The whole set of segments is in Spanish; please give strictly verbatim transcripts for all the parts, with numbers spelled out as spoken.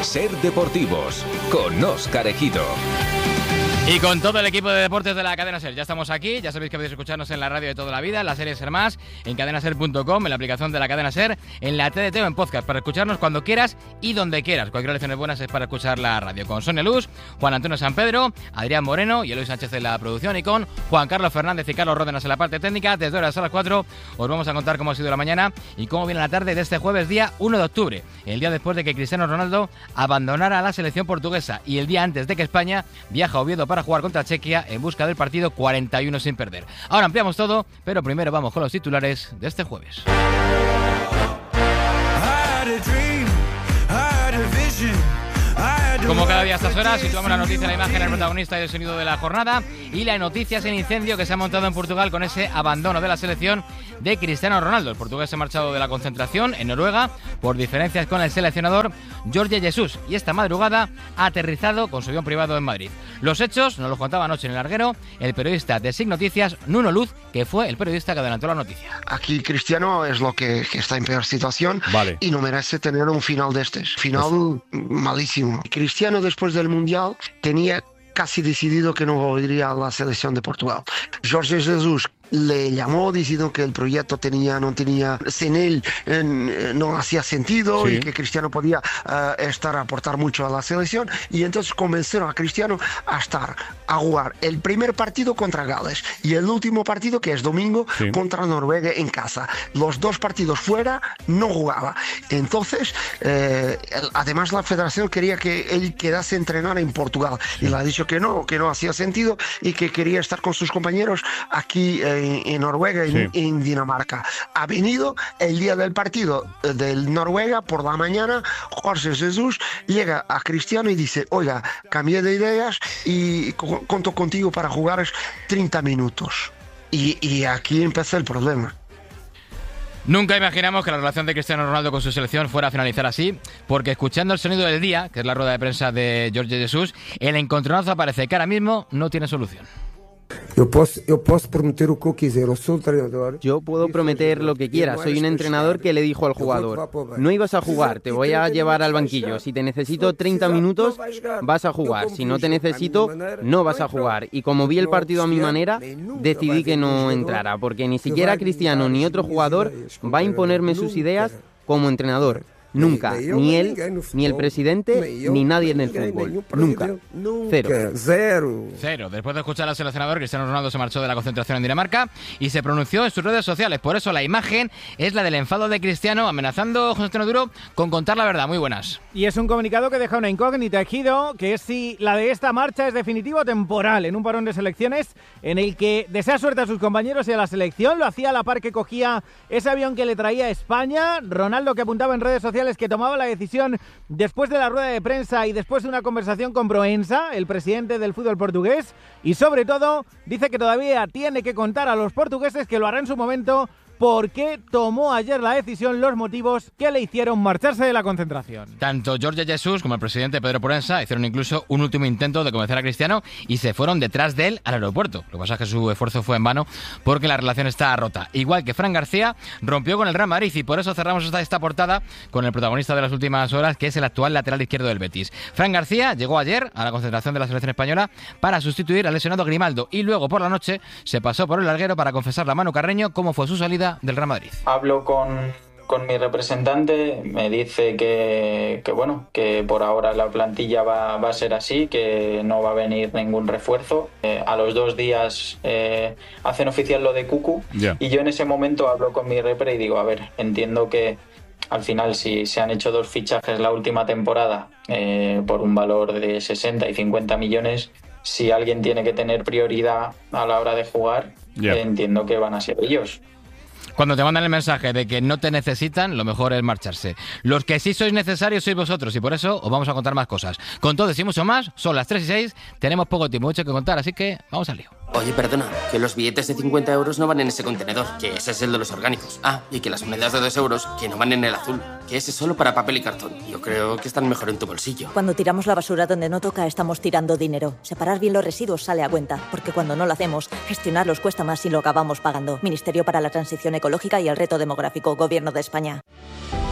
Ser Deportivos, con Óscar Ejido. Y con todo el equipo de deportes de la cadena SER, ya estamos aquí, ya sabéis que podéis escucharnos en la radio de toda la vida, en la serie SER Más, en cadena ser punto com, en la aplicación de la cadena SER, en la T D T o en podcast, para escucharnos cuando quieras y donde quieras. Cualquier lección es buena es para escuchar la radio. Con Sonia Luz, Juan Antonio San Pedro, Adrián Moreno y Eloy Sánchez en la producción, y con Juan Carlos Fernández y Carlos Ródenas en la parte técnica. Desde horas a las cuatro os vamos a contar cómo ha sido la mañana y cómo viene la tarde de este jueves día uno de octubre, el día después de que Cristiano Ronaldo abandonara la selección portuguesa y el día antes de que España viaja a Oviedo para jugar contra Chequia en busca del partido cuarenta y uno sin perder. Ahora ampliamos todo, pero primero vamos con los titulares de este jueves. Como cada día a estas horas, situamos la noticia, la imagen, el protagonista y el sonido de la jornada. Y la noticia es el incendio que se ha montado en Portugal con ese abandono de la selección de Cristiano Ronaldo. El portugués se ha marchado de la concentración en Noruega por diferencias con el seleccionador Jorge Jesus, y esta madrugada ha aterrizado con su avión privado en Madrid. Los hechos nos los contaba anoche en el larguero el periodista de S I C Noticias, Nuno Luz, que fue el periodista que adelantó la noticia. Aquí Cristiano es lo que, que está en peor situación, vale, y no merece tener un final de este. Final pues... malísimo. Cristiano, después del Mundial, tenía casi decidido que no volvería a la selección de Portugal. Jorge Jesus le llamó diciendo que el proyecto tenía, no tenía, sin él eh, no hacía sentido, sí, y que Cristiano podía uh, estar, aportar mucho a la selección, y entonces convencieron a Cristiano a estar, a jugar el primer partido contra Gales y el último partido, que es domingo, sí, contra Noruega en casa. Los dos partidos fuera no jugaba. Entonces, eh, además la federación quería que él quedase a entrenar en Portugal, sí, y le ha dicho que no, que no hacía sentido y que quería estar con sus compañeros aquí eh, en Noruega, en, sí, en Dinamarca. Ha venido el día del partido del Noruega por la mañana. Jorge Jesus llega a Cristiano y dice: oiga, cambié de ideas y cuento contigo para jugar treinta minutos. Y, y aquí empezó el problema. Nunca imaginamos que la relación de Cristiano Ronaldo con su selección fuera a finalizar así, porque escuchando el sonido del día, que es la rueda de prensa de Jorge Jesus, el encontronazo parece que ahora mismo no tiene solución. Yo puedo, yo puedo prometer lo que quiera, soy entrenador. Yo puedo prometer lo que quiera, soy un entrenador que le dijo al jugador: no ibas a jugar, te voy a llevar al banquillo. Si te necesito treinta minutos, vas a jugar. Si no te necesito, no vas a jugar. Y como vi el partido a mi manera, decidí que no entrara, porque ni siquiera Cristiano ni otro jugador va a imponerme sus ideas como entrenador. Nunca, ni él, ni el presidente, ni nadie en el fútbol. Nunca. Cero. Cero. Cero. Después de escuchar al seleccionador, Cristiano Ronaldo se marchó de la concentración en Dinamarca y se pronunció en sus redes sociales. Por eso la imagen es la del enfado de Cristiano, amenazando, José Antonio Duro, con contar la verdad. Muy buenas. Y es un comunicado que deja una incógnita, Ejido, que es si la de esta marcha es definitiva o temporal, en un parón de selecciones en el que desea suerte a sus compañeros y a la selección. Lo hacía a la par que cogía ese avión que le traía a España. Ronaldo, que apuntaba en redes sociales que tomaba la decisión después de la rueda de prensa y después de una conversación con Proença, el presidente del fútbol portugués, y sobre todo dice que todavía tiene que contar a los portugueses, que lo hará en su momento, por qué tomó ayer la decisión, los motivos que le hicieron marcharse de la concentración. Tanto Jorge Jesus como el presidente Pedro Proença hicieron incluso un último intento de convencer a Cristiano y se fueron detrás de él al aeropuerto. Lo que pasa es que su esfuerzo fue en vano porque la relación está rota. Igual que Fran García rompió con el Real Madrid, y por eso cerramos esta, esta portada con el protagonista de las últimas horas, que es el actual lateral izquierdo del Betis. Fran García llegó ayer a la concentración de la selección española para sustituir al lesionado Grimaldo, y luego por la noche se pasó por el larguero para confesarle a Manu Carreño cómo fue su salida del Real Madrid. Hablo con, con mi representante, me dice que, que bueno, que por ahora la plantilla va, va a ser así, que no va a venir ningún refuerzo. Eh, a los dos días eh, hacen oficial lo de Cucu, yeah. y yo en ese momento hablo con mi repre y digo: a ver, entiendo que al final si se han hecho dos fichajes la última temporada eh, por un valor de sesenta y cincuenta millones, si alguien tiene que tener prioridad a la hora de jugar, yeah. eh, entiendo que van a ser ellos. Cuando te mandan el mensaje de que no te necesitan, lo mejor es marcharse. Los que sí sois necesarios sois vosotros, y por eso os vamos a contar más cosas. Con todo y mucho más, son las tres y seis, tenemos poco tiempo, mucho que contar, así que vamos al lío. Oye, perdona, que los billetes de cincuenta euros no van en ese contenedor, que ese es el de los orgánicos. Ah, y que las monedas de dos euros, que no van en el azul, que ese es solo para papel y cartón. Yo creo que están mejor en tu bolsillo. Cuando tiramos la basura donde no toca, estamos tirando dinero. Separar bien los residuos sale a cuenta, porque cuando no lo hacemos, gestionarlos cuesta más y lo acabamos pagando. Ministerio para la Transición Ecológica y el Reto Demográfico, Gobierno de España.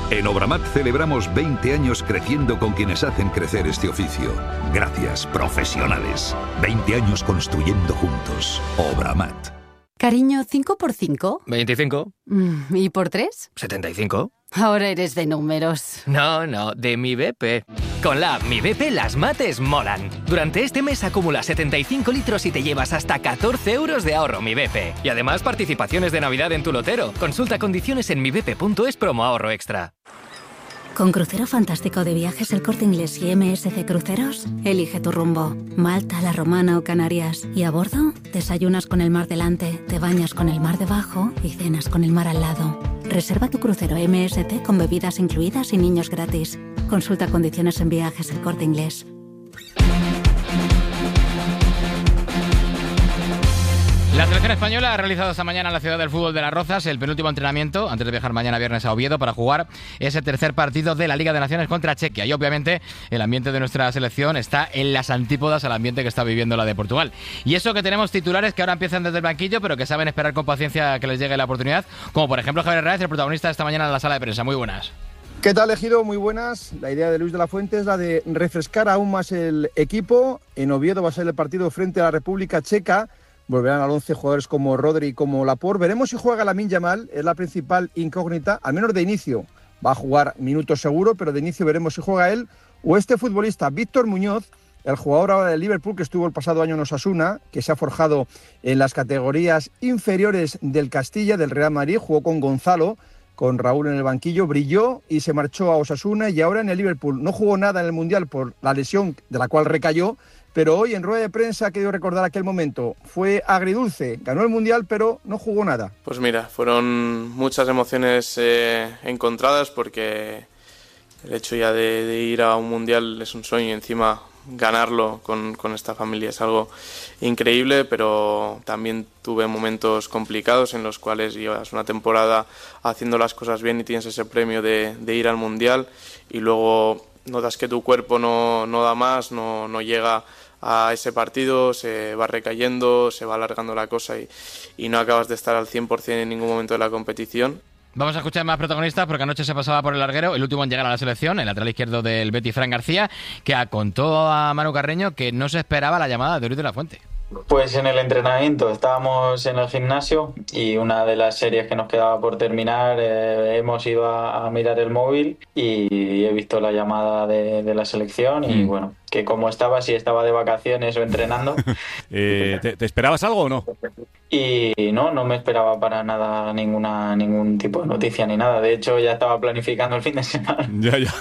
En Obramat celebramos veinte años creciendo con quienes hacen crecer este oficio. Gracias, profesionales. veinte años construyendo juntos. Obramat. Cariño, ¿cinco por cinco? veinticinco. ¿Y por tres? setenta y cinco. Ahora eres de números. No, no, de mi B P. Con la app Mi B P las mates molan. Durante este mes acumula setenta y cinco litros y te llevas hasta catorce euros de ahorro Mi B P. Y además participaciones de Navidad en tu lotero. Consulta condiciones en mi b p punto es promo ahorro extra. Con Crucero Fantástico de Viajes El Corte Inglés y M S C Cruceros, elige tu rumbo. Malta, La Romana o Canarias. Y a bordo, desayunas con el mar delante, te bañas con el mar debajo y cenas con el mar al lado. Reserva tu crucero M S C con bebidas incluidas y niños gratis. Consulta condiciones en Viajes El Corte Inglés. La selección española ha realizado esta mañana en la ciudad del fútbol de Las Rozas el penúltimo entrenamiento antes de viajar mañana viernes a Oviedo para jugar ese tercer partido de la Liga de Naciones contra Chequia. Y obviamente el ambiente de nuestra selección está en las antípodas al ambiente que está viviendo la de Portugal. Y eso que tenemos titulares que ahora empiezan desde el banquillo pero que saben esperar con paciencia que les llegue la oportunidad, como por ejemplo Javier Hernández, el protagonista de esta mañana en la sala de prensa. Muy buenas. ¿Qué tal, Ejido? Muy buenas. La idea de Luis de la Fuente es la de refrescar aún más el equipo. En Oviedo va a ser el partido frente a la República Checa. Volverán al once jugadores como Rodri y como Laporte. Veremos si juega Lamine Yamal, es la principal incógnita, al menos de inicio. Va a jugar minutos seguro, pero de inicio veremos si juega él o este futbolista, Víctor Muñoz, el jugador ahora del Liverpool que estuvo el pasado año en Osasuna, que se ha forjado en las categorías inferiores del Castilla, del Real Madrid, jugó con Gonzalo, con Raúl en el banquillo, brilló y se marchó a Osasuna y ahora en el Liverpool. No jugó nada en el Mundial por la lesión de la cual recayó, pero hoy en rueda de prensa ha querido recordar aquel momento. Fue agridulce, ganó el Mundial, pero no jugó nada. Pues mira, fueron muchas emociones eh, encontradas porque el hecho ya de, de ir a un Mundial es un sueño y encima ganarlo con, con esta familia es algo increíble, pero también tuve momentos complicados en los cuales llevas una temporada haciendo las cosas bien y tienes ese premio de, de ir al Mundial y luego notas que tu cuerpo no, no da más, no, no llega a ese partido, se va recayendo, se va alargando la cosa y, y no acabas de estar al cien por ciento en ningún momento de la competición. Vamos a escuchar más protagonistas porque anoche se pasaba por el larguero el último en llegar a la selección, el lateral izquierdo del Betis, Fran García, que contó a Manu Carreño que no se esperaba la llamada de Luis de la Fuente. Pues en el entrenamiento estábamos en el gimnasio y una de las series que nos quedaba por terminar eh, hemos ido a, a mirar el móvil y he visto la llamada de, de la selección y mm. bueno, que como estaba, si estaba de vacaciones o entrenando. eh, ¿te, ¿Te esperabas algo o no? Y no, no me esperaba para nada ninguna ningún tipo de noticia ni nada. De hecho, ya estaba planificando el fin de semana. Ya, ya.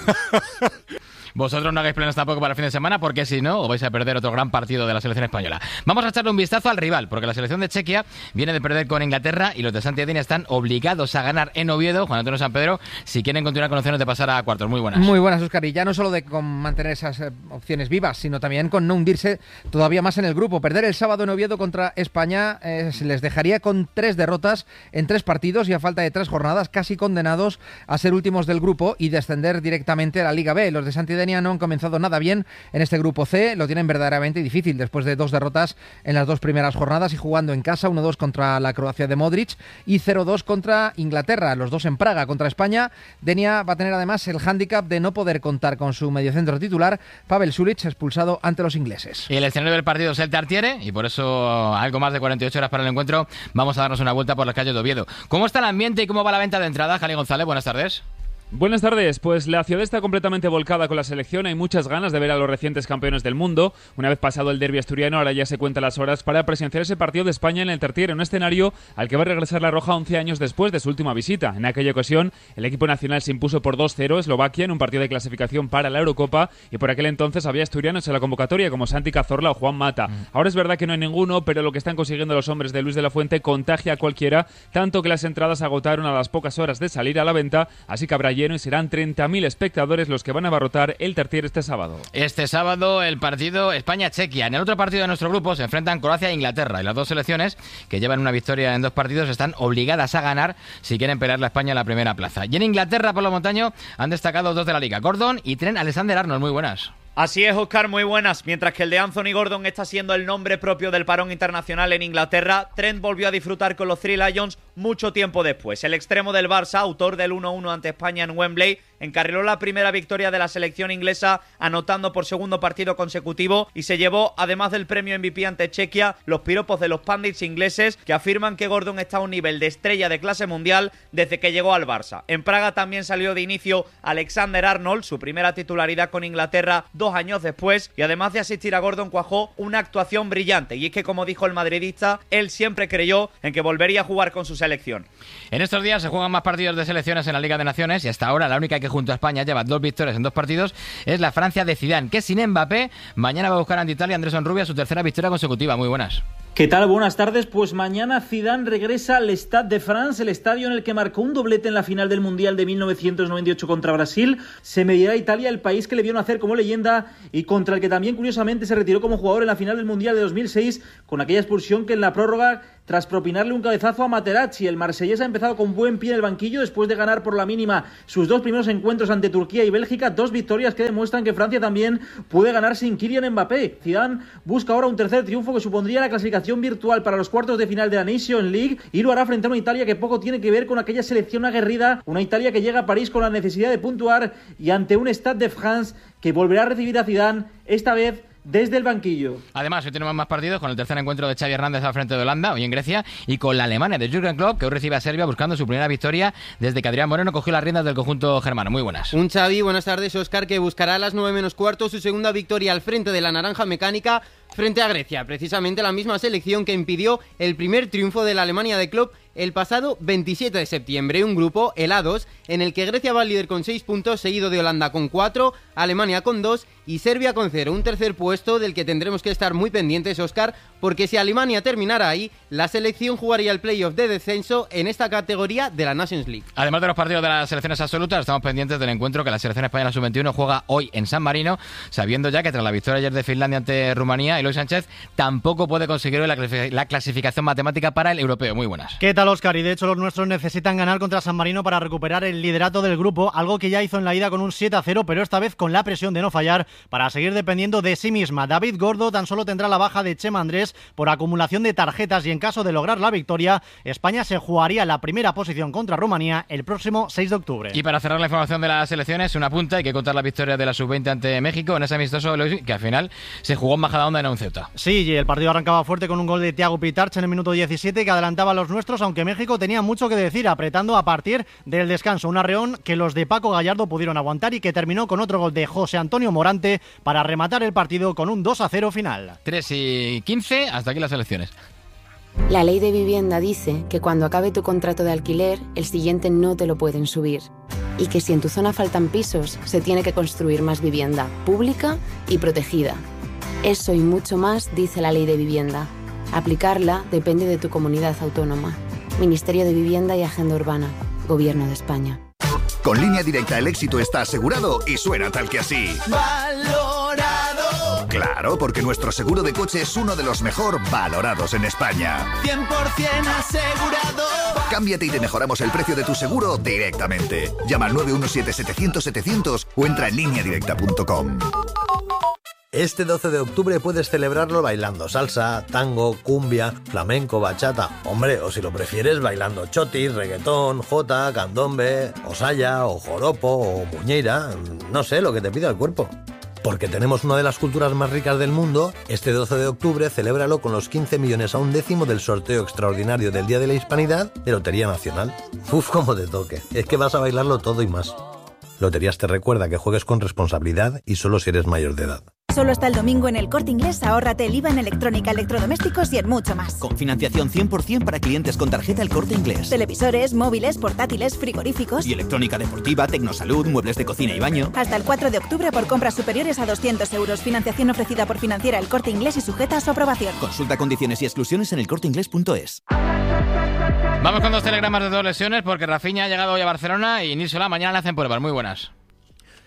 Vosotros no hagáis planes tampoco para el fin de semana porque si no os vais a perder otro gran partido de la selección española. Vamos a echarle un vistazo al rival porque la selección de Chequia viene de perder con Inglaterra y los de Santi Edine están obligados a ganar en Oviedo, Juan Antonio San Pedro, si quieren continuar con opciones de pasar a cuartos. Muy buenas. Muy buenas, Óscar. Y ya no solo de con mantener esas eh, opciones vivas, sino también con no hundirse todavía más en el grupo. Perder el sábado en Oviedo contra España eh, se les dejaría con tres derrotas en tres partidos y a falta de tres jornadas casi condenados a ser últimos del grupo y descender directamente a la Liga B. Los de Santi Edine no han comenzado nada bien en este grupo C, lo tienen verdaderamente difícil después de dos derrotas en las dos primeras jornadas y jugando en casa uno dos contra la Croacia de Modric y cero dos contra Inglaterra, los dos en Praga. Contra España, Denia va a tener además el hándicap de no poder contar con su mediocentro titular, Pavel Sulic, expulsado ante los ingleses. Y el escenario del partido es el Tartiere y por eso algo más de cuarenta y ocho horas para el encuentro vamos a darnos una vuelta por las calles de Oviedo. ¿Cómo está el ambiente y cómo va la venta de entradas? Jali González, buenas tardes. Buenas tardes, pues la ciudad está completamente volcada con la selección, hay muchas ganas de ver a los recientes campeones del mundo. Una vez pasado el derbi asturiano, ahora ya se cuentan las horas para presenciar ese partido de España en el Tartiere, un escenario al que va a regresar la Roja once años después de su última visita. En aquella ocasión, el equipo nacional se impuso por dos cero a Eslovaquia en un partido de clasificación para la Eurocopa y por aquel entonces había asturianos en la convocatoria como Santi Cazorla o Juan Mata. Ahora es verdad que no hay ninguno, pero lo que están consiguiendo los hombres de Luis de la Fuente contagia a cualquiera, tanto que las entradas agotaron a las pocas horas de salir a la venta, así que habrá lleno y serán treinta mil espectadores los que van a abarrotar el Tartiere este sábado. Este sábado el partido España-Chequia. En el otro partido de nuestro grupo se enfrentan Croacia e Inglaterra y las dos selecciones que llevan una victoria en dos partidos están obligadas a ganar si quieren pelear la España en la primera plaza. Y en Inglaterra, por lo montaño, han destacado dos de la Liga, Gordon y Trent Alexander-Arnold. Muy buenas. Así es, Óscar, muy buenas. Mientras que el de Anthony Gordon está siendo el nombre propio del parón internacional en Inglaterra, Trent volvió a disfrutar con los Three Lions mucho tiempo después. El extremo del Barça, autor del uno uno ante España en Wembley, encarriló la primera victoria de la selección inglesa anotando por segundo partido consecutivo y se llevó, además del premio M V P ante Chequia, los piropos de los pundits ingleses que afirman que Gordon está a un nivel de estrella de clase mundial desde que llegó al Barça. En Praga también salió de inicio Alexander Arnold, su primera titularidad con Inglaterra dos años después, y además de asistir a Gordon cuajó una actuación brillante, y es que, como dijo el madridista, él siempre creyó en que volvería a jugar con su selección. En estos días se juegan más partidos de selecciones en la Liga de Naciones y hasta ahora la única que junto a España lleva dos victorias en dos partidos es la Francia de Zidane, que sin Mbappé mañana va a buscar ante Italia Andrés Onrubia su tercera victoria consecutiva. Muy buenas. ¿Qué tal? Buenas tardes. Pues mañana Zidane regresa al Stade de France, el estadio en el que marcó un doblete en la final del Mundial de mil novecientos noventa y ocho contra Brasil. Se medirá a Italia, el país que le vio nacer como leyenda y contra el que también curiosamente se retiró como jugador en la final del Mundial de dos mil seis con aquella expulsión que en la prórroga, tras propinarle un cabezazo a Materazzi. El marsellés ha empezado con buen pie en el banquillo después de ganar por la mínima sus dos primeros encuentros ante Turquía y Bélgica, dos victorias que demuestran que Francia también puede ganar sin Kylian Mbappé. Zidane busca ahora un tercer triunfo que supondría la clasificación virtual para los cuartos de final de la Nation League y lo hará frente a una Italia que poco tiene que ver con aquella selección aguerrida, una Italia que llega a París con la necesidad de puntuar y ante un Stade de France que volverá a recibir a Zidane, esta vez desde el banquillo. Además, hoy tenemos más partidos con el tercer encuentro de Xavi Hernández al frente de Holanda, hoy en Grecia, y con la Alemania de Jürgen Klopp, que hoy recibe a Serbia buscando su primera victoria desde que Adrián Moreno cogió las riendas del conjunto germano. Muy buenas. Un Xavi, buenas tardes, Óscar, que buscará a las nueve menos cuarto su segunda victoria al frente de la Naranja Mecánica frente a Grecia, precisamente la misma selección que impidió el primer triunfo de la Alemania de Klopp el pasado veintisiete de septiembre. Un grupo, el A dos, en el que Grecia va líder con seis puntos, seguido de Holanda con cuatro, Alemania con dos y Serbia con cero. Un tercer puesto del que tendremos que estar muy pendientes, Óscar, porque si Alemania terminara ahí, la selección jugaría el playoff de descenso en esta categoría de la Nations League. Además de los partidos de las selecciones absolutas, estamos pendientes del encuentro que la selección española sub veintiuno juega hoy en San Marino, sabiendo ya que tras la victoria ayer de Finlandia ante Rumanía, Eloy Sánchez tampoco puede conseguir hoy la, clasific- la clasificación matemática para el europeo. Muy buenas. ¿Qué tal, Óscar? Y de hecho los nuestros necesitan ganar contra San Marino para recuperar el liderato del grupo, algo que ya hizo en la ida con un siete a cero, pero esta vez con la presión de no fallar para seguir dependiendo de sí misma. David Gordo tan solo tendrá la baja de Chema Andrés por acumulación de tarjetas y en caso de lograr la victoria, España se jugaría la primera posición contra Rumanía el próximo seis de octubre. Y para cerrar la información de las selecciones, una punta, hay que contar la victoria de la sub veinte ante México en ese amistoso que al final se jugó en Majadahonda en un Ceuta. Sí, y el partido arrancaba fuerte con un gol de Thiago Pitarch en el minuto diecisiete que adelantaba a los nuestros, aunque México tenía mucho que decir, apretando a partir del descanso. Un arreón que los de Paco Gallardo pudieron aguantar y que terminó con otro gol de José Antonio Morante para rematar el partido con un dos a cero final. tres y quince, hasta aquí las elecciones. La ley de vivienda dice que cuando acabe tu contrato de alquiler, el siguiente no te lo pueden subir. Y que si en tu zona faltan pisos, se tiene que construir más vivienda, pública y protegida. Eso y mucho más dice la ley de vivienda. Aplicarla depende de tu comunidad autónoma. Ministerio de Vivienda y Agenda Urbana. Gobierno de España. Con Línea Directa el éxito está asegurado y suena tal que así. ¡Valorado! Claro, porque nuestro seguro de coche es uno de los mejor valorados en España. cien por ciento asegurado. Cámbiate y te mejoramos el precio de tu seguro directamente. Llama al nueve uno siete, setecientos, setecientos o entra en línea directa punto com. Este doce de octubre puedes celebrarlo bailando salsa, tango, cumbia, flamenco, bachata. Hombre, o si lo prefieres, bailando chotis, reggaetón, jota, candombe, o saya, o joropo, o muñeira. No sé, lo que te pida el cuerpo. Porque tenemos una de las culturas más ricas del mundo, este doce de octubre celébralo con los quince millones a un décimo del sorteo extraordinario del Día de la Hispanidad de Lotería Nacional. Uf, como te toque. Es que vas a bailarlo todo y más. Loterías te recuerda que juegues con responsabilidad y solo si eres mayor de edad. Solo hasta el domingo en El Corte Inglés, ahórrate el I V A en electrónica, electrodomésticos y en mucho más. Con financiación cien por ciento para clientes con tarjeta El Corte Inglés. Televisores, móviles, portátiles, frigoríficos. Y electrónica deportiva, tecnosalud, muebles de cocina y baño. Hasta el cuatro de octubre por compras superiores a doscientos euros. Financiación ofrecida por Financiera El Corte Inglés y sujeta a su aprobación. Consulta condiciones y exclusiones en elcorteinglés punto es. Vamos con dos telegramas de dos lesiones porque Rafinha ha llegado hoy a Barcelona y Nil Solá mañana le hacen pruebas. Muy buenas.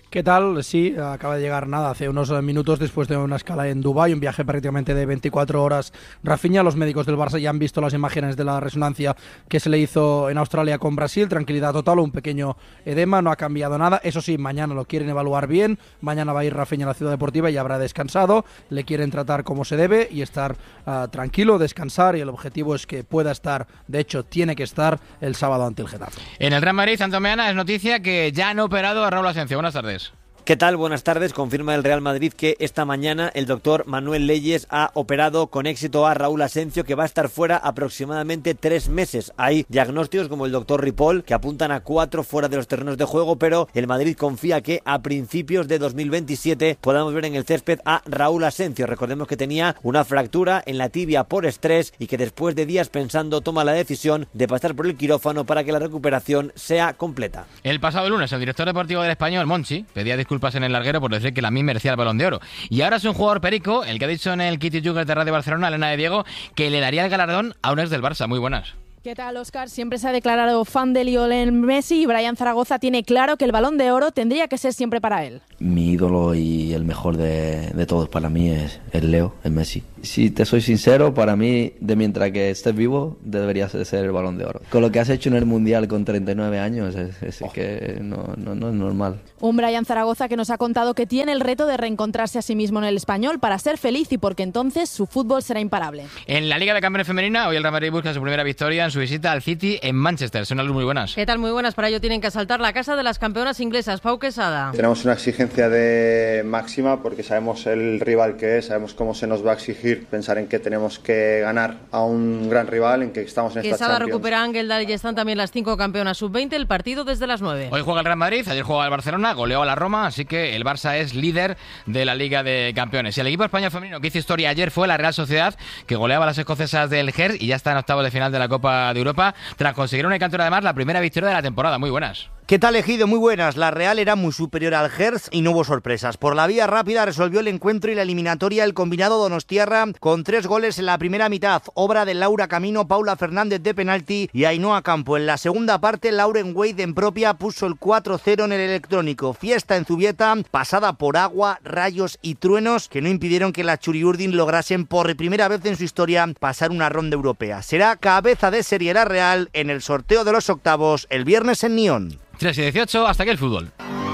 ¿Qué tal? Sí, acaba de llegar nada, hace unos minutos después de una escala en Dubái, un viaje prácticamente de veinticuatro horas. Rafinha, los médicos del Barça ya han visto las imágenes de la resonancia que se le hizo en Australia con Brasil. Tranquilidad total, un pequeño edema, no ha cambiado nada. Eso sí, mañana lo quieren evaluar bien. Mañana va a ir Rafinha a la Ciudad Deportiva y habrá descansado. Le quieren tratar como se debe y estar uh, tranquilo, descansar, y el objetivo es que pueda estar, de hecho tiene que estar el sábado ante el Getafe. En el Real Madrid, Santo Meana, es noticia que ya han operado a Raúl Asencio. Buenas tardes. ¿Qué tal? Buenas tardes. Confirma el Real Madrid que esta mañana el doctor Manuel Leyes ha operado con éxito a Raúl Asencio, que va a estar fuera aproximadamente tres meses. Hay diagnósticos como el doctor Ripoll que apuntan a cuatro fuera de los terrenos de juego, pero el Madrid confía que a principios de dos mil veintisiete podamos ver en el césped a Raúl Asencio. Recordemos que tenía una fractura en la tibia por estrés y que después de días pensando toma la decisión de pasar por el quirófano para que la recuperación sea completa. El pasado lunes el director deportivo del Español, Monchi, pedía disculpas en el larguero por decir que la M I merecía el Balón de Oro. Y ahora es un jugador perico el que ha dicho en el Kitty Jugger de Radio Barcelona, Elena de Diego, que le daría el galardón a un ex del Barça. Muy buenas. ¿Qué tal, Óscar? Siempre se ha declarado fan de Lionel Messi y Brian Zaragoza tiene claro que el Balón de Oro tendría que ser siempre para él. Mi ídolo y el mejor de, de todos para mí es el Leo, el Messi. Si te soy sincero, para mí, de mientras que estés vivo, deberías de ser el Balón de Oro. Con lo que has hecho en el Mundial con treinta y nueve años, es, es oh. que no, no, no es normal. Un Brian Zaragoza que nos ha contado que tiene el reto de reencontrarse a sí mismo en el Español para ser feliz y porque entonces su fútbol será imparable. En la Liga de Campeones Femenina, hoy el Real Madrid busca su primera victoria en su visita al City en Manchester. Son algo muy buenas. ¿Qué tal? Muy buenas. Para ello tienen que asaltar la casa de las campeonas inglesas. Pau Quesada. Tenemos una exigencia de máxima porque sabemos el rival que es, sabemos cómo se nos va a exigir, pensar en que tenemos que ganar a un gran rival, en que estamos en esta Quesada Champions. recupera Ángel y están también las cinco campeonas sub veinte, el partido desde las nueve. Hoy juega el Real Madrid, ayer jugaba el Barcelona, goleó a la Roma, así que el Barça es líder de la Liga de Campeones. Y el equipo español femenino que hizo historia ayer fue la Real Sociedad, que goleaba a las escocesas del Gers y ya está en octavos de final de la Copa de Europa, tras conseguir una cantora además la primera victoria de la temporada. Muy buenas. ¿Qué tal, Ejido? Muy buenas. La Real era muy superior al Gers y no hubo sorpresas. Por la vía rápida resolvió el encuentro y la eliminatoria el combinado donostiarra con tres goles en la primera mitad, obra de Laura Camino, Paula Fernández de penalti y Ainhoa Campo. En la segunda parte, Lauren Wade en propia puso el cuatro cero en el electrónico. Fiesta en Zubieta, pasada por agua, rayos y truenos que no impidieron que las Churiurdin lograsen por primera vez en su historia pasar una ronda europea. Será cabeza de serie la Real en el sorteo de los octavos el viernes en Nyon. tres y dieciocho, hasta aquí el fútbol.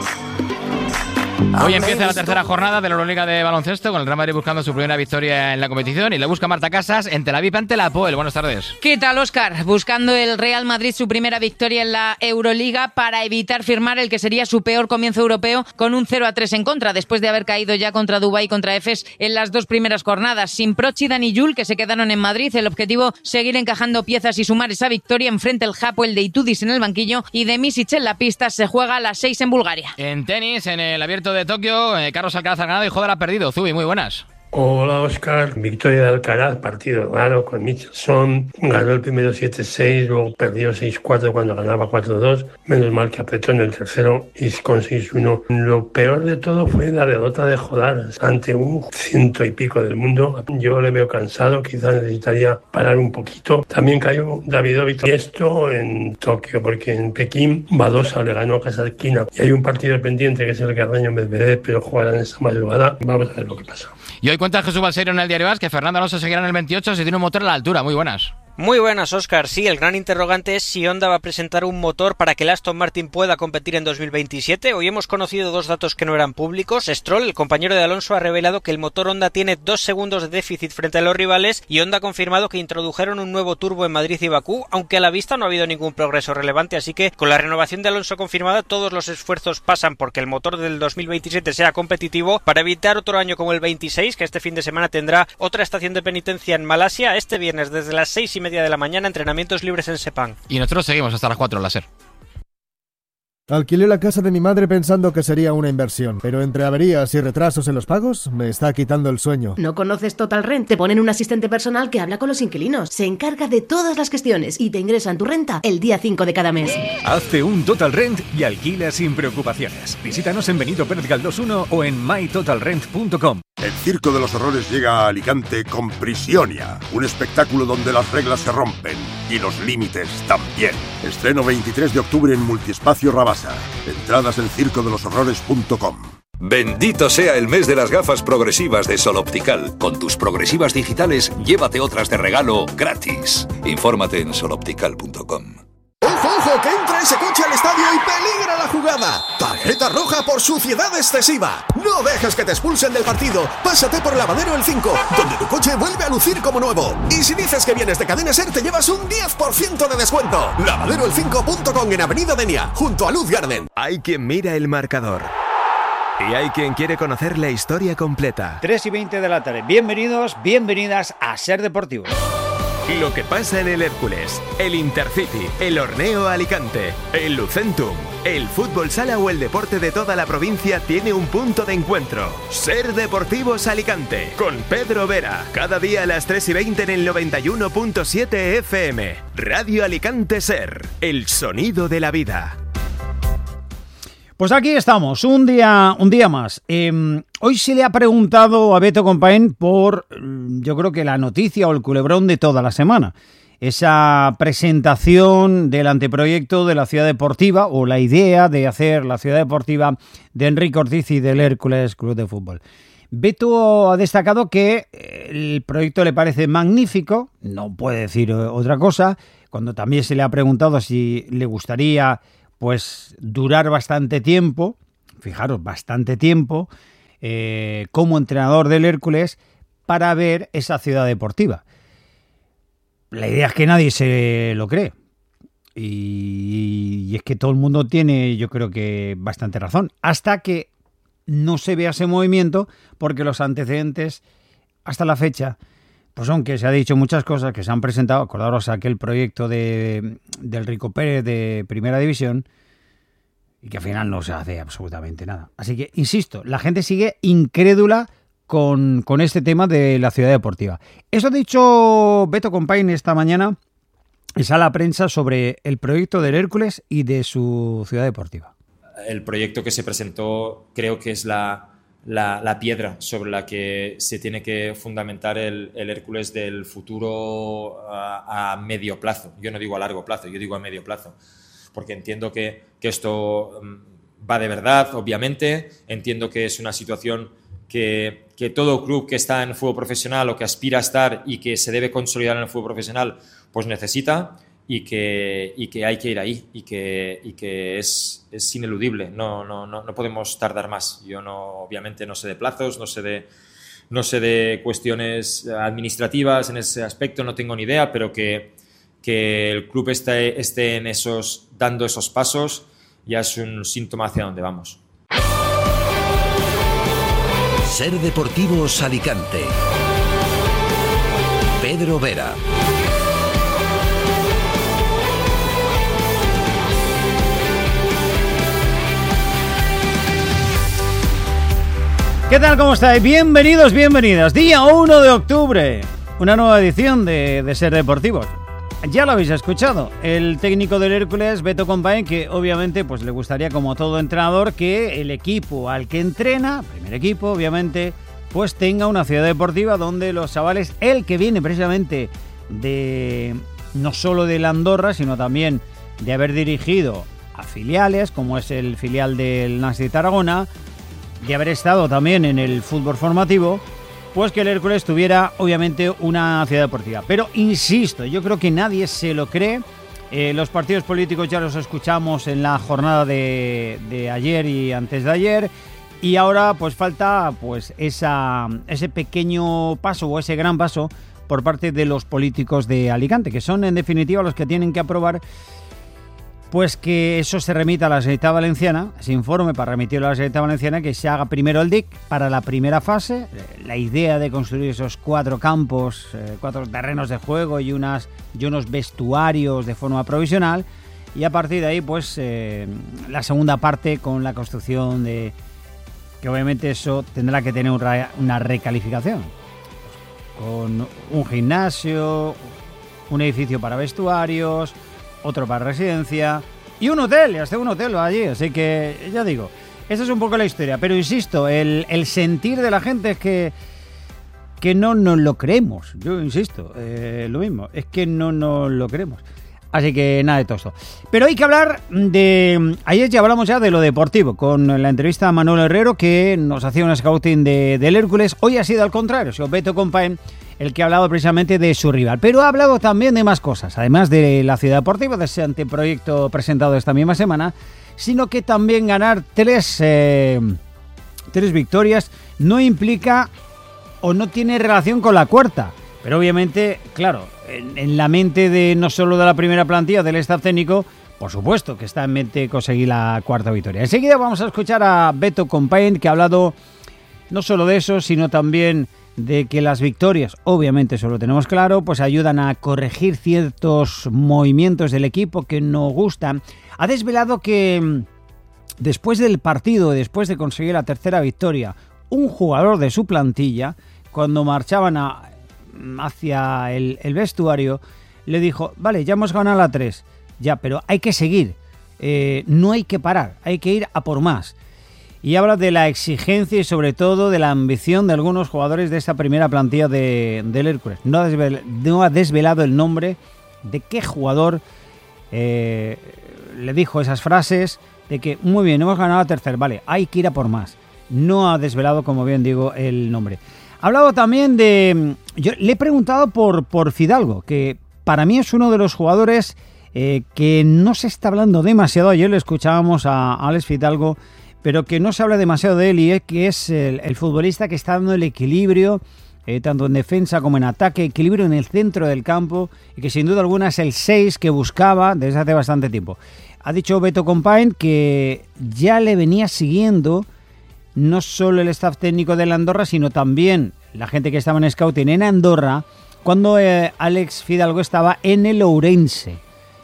Hoy empieza la tercera jornada de la Euroliga de baloncesto con el Real Madrid buscando su primera victoria en la competición y le busca Marta Casas en Tel Aviv ante la Apoel. Buenas tardes. ¿Qué tal, Óscar? Buscando el Real Madrid su primera victoria en la Euroliga para evitar firmar el que sería su peor comienzo europeo con un cero a tres en contra después de haber caído ya contra Dubái y contra Efes en las dos primeras jornadas. Sin Prochi, Dani y Yul, que se quedaron en Madrid, el objetivo seguir encajando piezas y sumar esa victoria. Enfrente el Hapoel de Itudis en el banquillo y de Misic en la pista. Se juega a las seis en Bulgaria. En tenis, en el Abierto de Tokio, eh, Carlos Alcaraz ha ganado y Joder ha perdido. Zubi, muy buenas. Hola, Óscar. Victoria de Alcaraz, partido raro con Michelson. Ganó el primero siete seis, luego perdió seis cuatro cuando ganaba cuatro dos. Menos mal que apretó en el tercero y con seis uno. Lo peor de todo fue la derrota de Joder ante un ciento y pico del mundo. Yo le veo cansado, quizás necesitaría parar un poquito. También cayó Davidovich. Y esto en Tokio, porque en Pekín Badosa le ganó a Kasatkina. Y hay un partido pendiente que es el Carreño Medvedev, pero jugarán esta madrugada. Vamos a ver lo que pasa. Y hoy cuenta Jesús Balseiro en el Diario As que Fernando Alonso seguirá en el veintiocho si tiene un motor a la altura. Muy buenas. Muy buenas, Óscar. Sí, el gran interrogante es si Honda va a presentar un motor para que el Aston Martin pueda competir en dos mil veintisiete. Hoy hemos conocido dos datos que no eran públicos. Stroll, el compañero de Alonso, ha revelado que el motor Honda tiene dos segundos de déficit frente a los rivales y Honda ha confirmado que introdujeron un nuevo turbo en Madrid y Bakú, aunque a la vista no ha habido ningún progreso relevante, así que con la renovación de Alonso confirmada todos los esfuerzos pasan porque el motor del dos mil veintisiete sea competitivo para evitar otro año como el veintiséis, que este fin de semana tendrá otra estación de penitencia en Malasia este viernes desde las seis y media de la mañana, entrenamientos libres en Sepang. Y nosotros seguimos hasta las cuatro, láser. Alquilé la casa de mi madre pensando que sería una inversión, pero entre averías y retrasos en los pagos me está quitando el sueño. ¿No conoces Total Rent? Te ponen un asistente personal que habla con los inquilinos, se encarga de todas las gestiones y te ingresan tu renta el día cinco de cada mes. Hazte un Total Rent y alquila sin preocupaciones. Visítanos en Benito Pérez Galdós uno o en my total rent punto com. El Circo de los Horrores llega a Alicante con Prisionia, un espectáculo donde las reglas se rompen y los límites también. Estreno veintitrés de octubre en Multiespacio Rabasa. Entradas en circo de los horrores punto com. Bendito sea el mes de las gafas progresivas de Sol Optical. Con tus progresivas digitales, llévate otras de regalo gratis. Infórmate en sol optical punto com. ¡Ojo, ojo! ¡Que entra ese coche al estadio y peligra la jugada! ¡Tarjeta roja por suciedad excesiva! ¡No dejes que te expulsen del partido! ¡Pásate por Lavadero El cinco, donde tu coche vuelve a lucir como nuevo! Y si dices que vienes de Cadena Ser, te llevas un diez por ciento de descuento. Lavadero el cinco punto com en Avenida Denia, junto a Luz Garden. Hay quien mira el marcador. Y hay quien quiere conocer la historia completa. tres y veinte de la tarde. Bienvenidos, bienvenidas a Ser Deportivos. Lo que pasa en el Hércules, el Intercity, el Horneo Alicante, el Lucentum, el fútbol sala o el deporte de toda la provincia tiene un punto de encuentro. Ser Deportivos Alicante, con Pedro Vera. Cada día a las tres y veinte en el noventa y uno punto siete F M. Radio Alicante Ser, el sonido de la vida. Pues aquí estamos, un día, un día más. Eh, hoy se le ha preguntado a Beto Compaén por, yo creo que la noticia o el culebrón de toda la semana. Esa presentación del anteproyecto de la Ciudad Deportiva, o la idea de hacer la Ciudad Deportiva de Enrique Ortiz y del Hércules Club de Fútbol. Beto ha destacado que el proyecto le parece magnífico, no puede decir otra cosa, cuando también se le ha preguntado si le gustaría pues durar bastante tiempo, fijaros, bastante tiempo, eh, como entrenador del Hércules para ver esa Ciudad Deportiva. La idea es que nadie se lo cree. Y, y es que todo el mundo tiene, yo creo que bastante razón, hasta que no se vea ese movimiento, porque los antecedentes hasta la fecha, pues aunque se ha dicho muchas cosas que se han presentado, acordaros aquel proyecto de del Rico Pérez de Primera División, y que al final no se hace absolutamente nada. Así que, insisto, la gente sigue incrédula con, con este tema de la Ciudad Deportiva. Eso ha dicho Beto Compaén esta mañana en sala prensa sobre el proyecto del Hércules y de su Ciudad Deportiva. El proyecto que se presentó creo que es la, la, la piedra sobre la que se tiene que fundamentar el, el Hércules del futuro a, a medio plazo. Yo no digo a largo plazo, yo digo a medio plazo. Porque entiendo que, que esto va de verdad, obviamente. Entiendo que es una situación que, que todo club que está en el fútbol profesional o que aspira a estar y que se debe consolidar en el fútbol profesional, pues necesita y que, y que hay que ir ahí y que, y que es, es ineludible. No, no, no, no podemos tardar más. Yo no, obviamente no sé de plazos, no sé de, no sé de cuestiones administrativas en ese aspecto, no tengo ni idea, pero que que el club esté, esté en esos, dando esos pasos ya es un síntoma hacia dónde vamos. Ser Deportivos Alicante. Pedro Vera. ¿Qué tal? ¿Cómo estáis? Bienvenidos, bienvenidas. Día uno de octubre. Una nueva edición de, de Ser Deportivos. Ya lo habéis escuchado, el técnico del Hércules, Beto Compaén, que obviamente pues le gustaría, como todo entrenador, que el equipo al que entrena, primer equipo obviamente, pues tenga una ciudad deportiva donde los chavales, él que viene precisamente de no solo de la Andorra, sino también de haber dirigido a filiales, como es el filial del Nasi de Tarragona, de haber estado también en el fútbol formativo, pues que el Hércules tuviera obviamente una ciudad deportiva. Pero insisto, yo creo que nadie se lo cree. Eh, los partidos políticos ya los escuchamos en la jornada de, de ayer y antes de ayer, y ahora pues falta pues esa, ese pequeño paso o ese gran paso por parte de los políticos de Alicante, que son en definitiva los que tienen que aprobar pues que eso se remita a la Generalitat Valenciana, ese informe para remitirlo a la Generalitat Valenciana, que se haga primero el D I C para la primera fase, la idea de construir esos cuatro campos, eh, cuatro terrenos de juego y, unas, y unos vestuarios de forma provisional, y a partir de ahí pues eh, la segunda parte con la construcción de, que obviamente eso tendrá que tener una, una recalificación, con un gimnasio, un edificio para vestuarios, otro para residencia y un hotel, y hasta un hotel allí, así que ya digo, Esa es un poco la historia, pero insisto, el, el sentir de la gente es que, que no nos lo creemos. Yo insisto, eh, lo mismo, es que no nos lo creemos. Así que nada de todo esto. Pero hay que hablar de... Ayer ya hablamos ya de lo deportivo, con la entrevista a Manuel Herrero, que nos hacía un scouting de, del Hércules. Hoy ha sido al contrario, ha sido Beto Compaen el que ha hablado precisamente de su rival. Pero ha hablado también de más cosas, además de la Ciudad Deportiva, de ese anteproyecto presentado esta misma semana, sino que también ganar tres, eh, tres victorias no implica o no tiene relación con la cuarta. Pero obviamente, claro, en, en la mente de no solo de la primera plantilla, del staff técnico, por supuesto que está en mente conseguir la cuarta victoria. Enseguida vamos a escuchar a Beto Compaen, que ha hablado no solo de eso, sino también de que las victorias, obviamente eso lo tenemos claro, pues ayudan a corregir ciertos movimientos del equipo que no gustan. Ha desvelado que después del partido, después de conseguir la tercera victoria, un jugador de su plantilla, cuando marchaban a, hacia el, el vestuario, le dijo, vale, ya hemos ganado la tres, ya, pero hay que seguir, eh, no hay que parar, hay que ir a por más. Y habla de la exigencia y sobre todo de la ambición de algunos jugadores de esta primera plantilla de, del Hércules. No ha, desvel, no ha desvelado el nombre de qué jugador eh, le dijo esas frases de que, muy bien, hemos ganado la tercera, vale, hay que ir a por más. No ha desvelado, como bien digo, el nombre. Ha hablado también de... Yo le he preguntado por, por Fidalgo, que para mí es uno de los jugadores eh, que no se está hablando demasiado. Ayer le escuchábamos a Alex Fidalgo, pero que no se habla demasiado de él, y es que es el, el futbolista que está dando el equilibrio, eh, tanto en defensa como en ataque, equilibrio en el centro del campo, y que sin duda alguna es el seis que buscaba desde hace bastante tiempo. Ha dicho Beto Compaen que ya le venía siguiendo no solo el staff técnico de la Andorra, sino también la gente que estaba en scouting en Andorra, cuando eh, Alex Fidalgo estaba en el Ourense,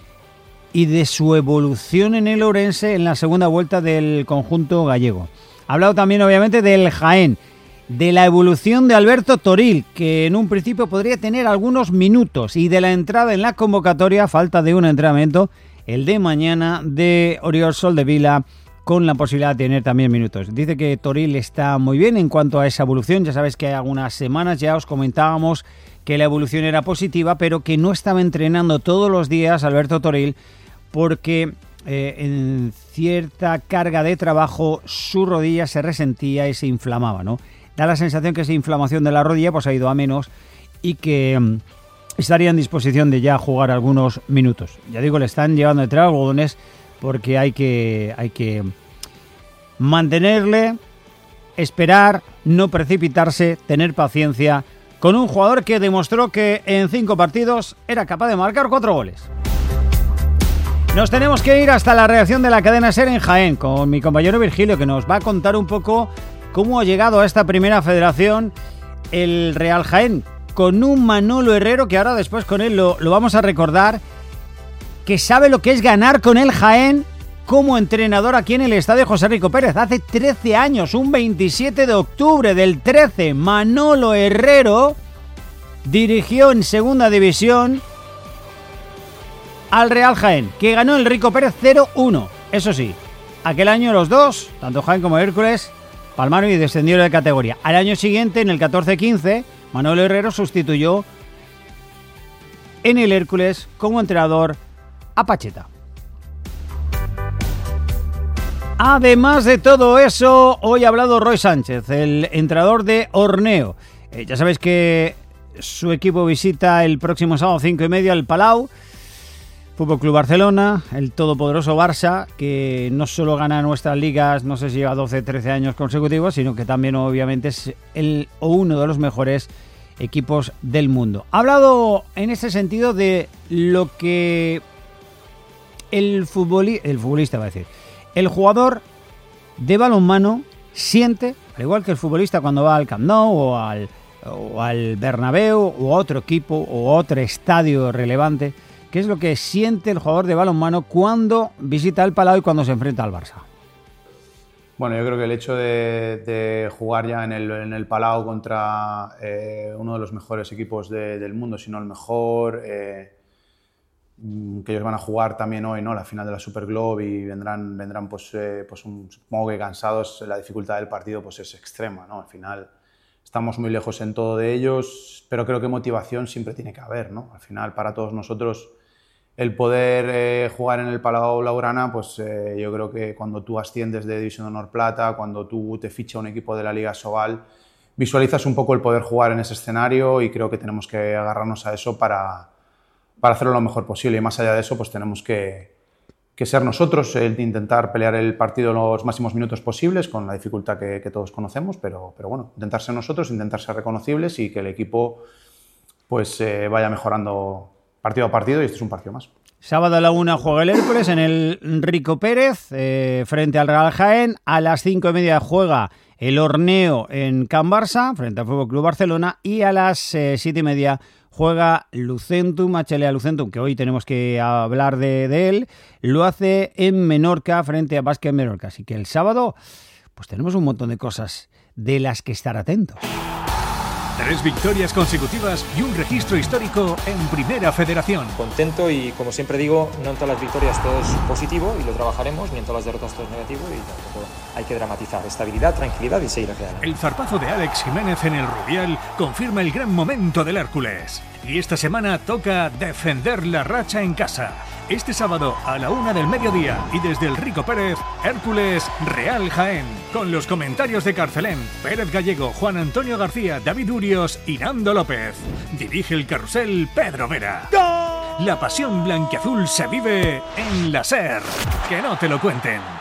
y de su evolución en el Ourense en la segunda vuelta del conjunto gallego. Ha hablado también, obviamente, del Jaén, de la evolución de Alberto Toril, que en un principio podría tener algunos minutos, y de la entrada en la convocatoria, falta de un entrenamiento, el de mañana, de Oriol Soldevila, con la posibilidad de tener también minutos. Dice que Toril está muy bien en cuanto a esa evolución. Ya sabes que hay algunas semanas ya os comentábamos que la evolución era positiva, pero que no estaba entrenando todos los días Alberto Toril, porque eh, en cierta carga de trabajo su rodilla se resentía y se inflamaba, ¿no? Da la sensación que esa inflamación de la rodilla pues ha ido a menos, y que um, estaría en disposición de ya jugar algunos minutos. Ya digo, le están llevando entre algodones, porque hay que, hay que mantenerle, esperar, no precipitarse, tener paciencia con un jugador que demostró que en cinco partidos era capaz de marcar cuatro goles. Nos tenemos que ir hasta la reacción de la cadena SER en Jaén con mi compañero Virgilio, que nos va a contar un poco cómo ha llegado a esta primera federación el Real Jaén, con un Manolo Herrero, que ahora después con él lo, lo vamos a recordar, que sabe lo que es ganar con el Jaén como entrenador aquí en el Estadio José Rico Pérez. Hace trece años, un veintisiete de octubre del trece, Manolo Herrero dirigió en segunda división al Real Jaén, que ganó el Rico Pérez cero uno. Eso sí, aquel año los dos, tanto Jaén como Hércules, palmaron y descendieron de categoría. Al año siguiente, en el catorce quince, Manolo Herrero sustituyó en el Hércules como entrenador a Pacheta. Además de todo eso, hoy ha hablado Roy Sánchez, el entrenador de Orneo. Eh, ya sabéis que su equipo visita el próximo sábado cinco y media el Palau, Fútbol Club Barcelona, el todopoderoso Barça, que no solo gana nuestras ligas, no sé si lleva doce, trece años consecutivos, sino que también obviamente es el o uno de los mejores equipos del mundo. Ha hablado en este sentido de lo que el, futboli- el futbolista va a decir, el jugador de balonmano siente, al igual que el futbolista cuando va al Camp Nou o al, o al Bernabéu o a otro equipo o a otro estadio relevante. ¿Qué es lo que siente el jugador de balonmano cuando visita el Palau y cuando se enfrenta al Barça? Bueno, yo creo que el hecho de, de jugar ya en el, en el Palau contra eh, uno de los mejores equipos de, del mundo, si no el mejor, eh, que ellos van a jugar también hoy, ¿no? La final de la Super Globe y vendrán, vendrán pues, eh, pues un, supongo que cansados. La dificultad del partido pues es extrema, ¿no? Al final estamos muy lejos en todo de ellos, pero creo que motivación siempre tiene que haber, ¿no? Al final para todos nosotros el poder eh, jugar en el Palau Blaugrana, pues eh, yo creo que cuando tú asciendes de División de Honor Plata, cuando tú te ficha un equipo de la Liga Sobal, visualizas un poco el poder jugar en ese escenario y creo que tenemos que agarrarnos a eso para, para hacerlo lo mejor posible. Y más allá de eso, pues tenemos que, que ser nosotros, el de intentar pelear el partido los máximos minutos posibles, con la dificultad que, que todos conocemos, pero, pero bueno, intentar ser nosotros, intentar ser reconocibles y que el equipo pues eh, vaya mejorando partido a partido, y este es un partido más. Sábado a la una juega el Hércules en el Rico Pérez, eh, frente al Real Jaén. A las cinco y media juega el Horneo en Can Barça, frente al Fútbol Club Barcelona. Y a las eh, siete y media juega Lucentum, H L A Lucentum, que hoy tenemos que hablar de, de él. Lo hace en Menorca, frente a Basket Menorca. Así que el sábado pues tenemos un montón de cosas de las que estar atentos. Tres victorias consecutivas y un registro histórico en Primera Federación. Contento y, como siempre digo, no en todas las victorias todo es positivo y lo trabajaremos, ni en todas las derrotas todo es negativo y tampoco hay que dramatizar. Estabilidad, tranquilidad y seguir hacia adelante. El zarpazo de Alex Jiménez en el Rubial confirma el gran momento del Hércules. Y esta semana toca defender la racha en casa. Este sábado a la una del mediodía y desde el Rico Pérez, Hércules Real Jaén. Con los comentarios de Carcelén, Pérez Gallego, Juan Antonio García, David Urios y Nando López. Dirige el carrusel Pedro Vera. ¡Gol! La pasión blanquiazul se vive en la SER. Que no te lo cuenten.